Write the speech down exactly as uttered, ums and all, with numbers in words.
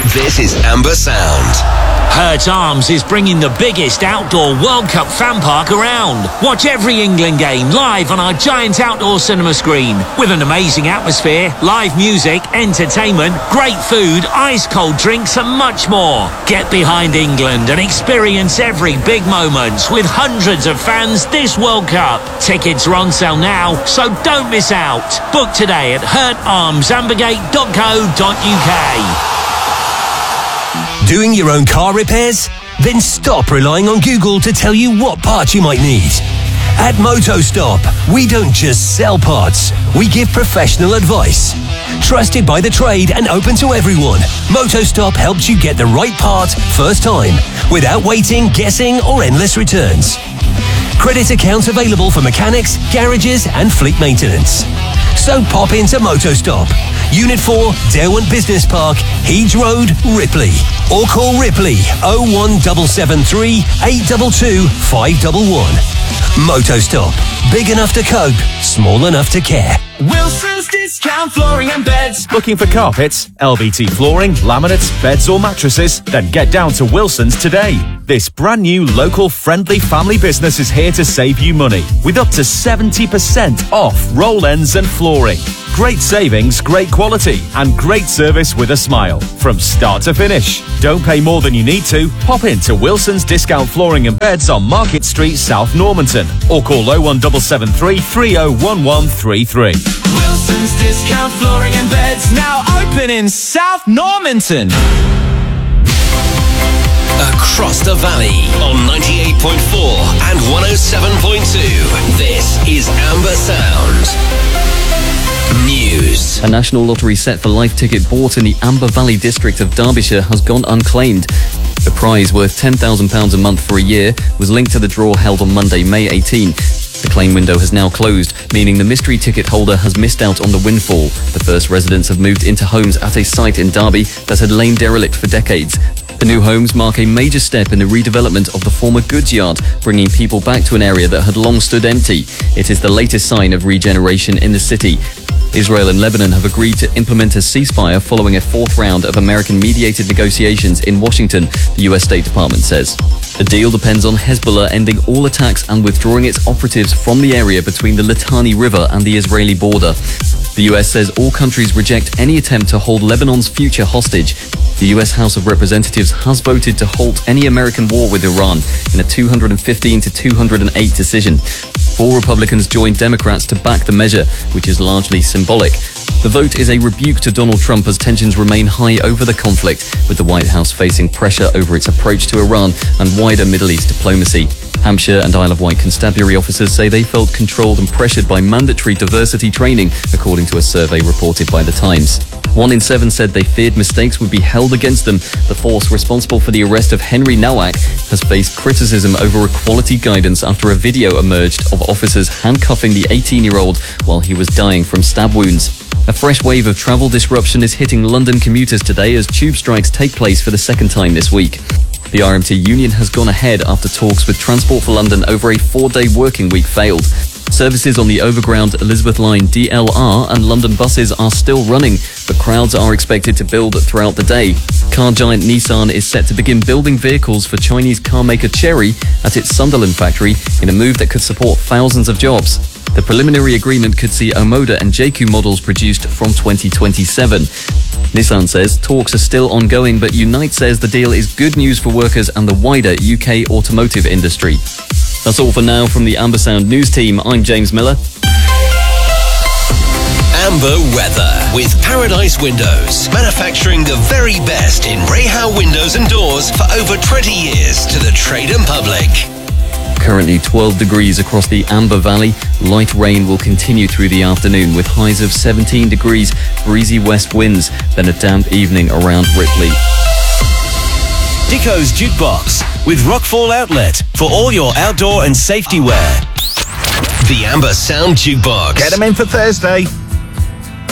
This is Amber Sound. Hurt Arms is bringing the biggest outdoor World Cup fan park around. Watch every England game live on our giant outdoor cinema screen with an amazing atmosphere, live music, entertainment, great food, ice-cold drinks and much more. Get behind England and experience every big moment with hundreds of fans this World Cup. Tickets are on sale now, so don't miss out. Book today at hurt arms ambergate dot co dot uk. Doing your own car repairs? Then stop relying on Google to tell you what parts you might need. At Motostop, we don't just sell parts, we give professional advice. Trusted by the trade and open to everyone, Motostop helps you get the right part first time, without waiting, guessing or endless returns. Credit accounts available for mechanics, garages and fleet maintenance. So pop into Motostop, Unit four, Derwent Business Park, Heeds Road, Ripley. Or call Ripley oh one seven seven three, eight two two, five one one. Motostop. Big enough to cope, small enough to care. Wilson's Discount Flooring and Beds. Looking for carpets, L V T flooring, laminates, beds or mattresses? Then get down to Wilson's today. This brand new local friendly family business is here to save you money with up to seventy percent off roll ends and flooring. Great savings, great quality and great service with a smile from start to finish. Don't pay more than you need to. Pop into Wilson's Discount Flooring and Beds on Market Street, South Normanton or call oh one seven seven three, three oh one one three three. Wilson's Discount Flooring and Beds, now open in South Normanton. Across the valley on ninety-eight point four and one oh seven point two. This is Amber Sound. News. A National Lottery Set for Life ticket bought in the Amber Valley district of Derbyshire has gone unclaimed. The prize, worth ten thousand pounds a month for a year, was linked to the draw held on Monday, May eighteenth. The claim window has now closed, meaning the mystery ticket holder has missed out on the windfall. The first residents have moved into homes at a site in Derby that had lain derelict for decades. The new homes mark a major step in the redevelopment of the former goods yard, bringing people back to an area that had long stood empty. It is the latest sign of regeneration in the city. Israel and Lebanon have agreed to implement a ceasefire following a fourth round of American-mediated negotiations in Washington, the U S State Department says. The deal depends on Hezbollah ending all attacks and withdrawing its operatives from the area between the Litani River and the Israeli border. The U S says all countries reject any attempt to hold Lebanon's future hostage. The U S House of Representatives has voted to halt any American war with Iran in a two hundred fifteen to two hundred eight decision. Four Republicans joined Democrats to back the measure, which is largely symbolic. The vote is a rebuke to Donald Trump as tensions remain high over the conflict, with the White House facing pressure over its approach to Iran and wider Middle East diplomacy. Hampshire and Isle of Wight constabulary officers say they felt controlled and pressured by mandatory diversity training, according to a survey reported by The Times. One in seven said they feared mistakes would be held against them. The force responsible for the arrest of Henry Nowak has faced criticism over equality guidance after a video emerged of officers handcuffing the eighteen-year-old while he was dying from stab wounds. A fresh wave of travel disruption is hitting London commuters today as tube strikes take place for the second time this week. The R M T union has gone ahead after talks with Transport for London over a four-day working week failed. Services on the overground Elizabeth Line D L R and London buses are still running, but crowds are expected to build throughout the day. Car giant Nissan is set to begin building vehicles for Chinese car maker Chery at its Sunderland factory in a move that could support thousands of jobs. The preliminary agreement could see Omoda and J Q models produced from twenty twenty-seven. Nissan says talks are still ongoing, but Unite says the deal is good news for workers and the wider U K automotive industry. That's all for now from the Amber Sound News team. I'm James Miller. Amber weather with Paradise Windows, manufacturing the very best in Rayhow windows and doors for over twenty years to the trade and public. Currently twelve degrees across the Amber Valley. Light rain will continue through the afternoon with highs of seventeen degrees, breezy west winds, then a damp evening around Ripley. Dico's Jukebox with Rockfall Outlet for all your outdoor and safety wear. The Amber Sound Jukebox. Get them in for Thursday.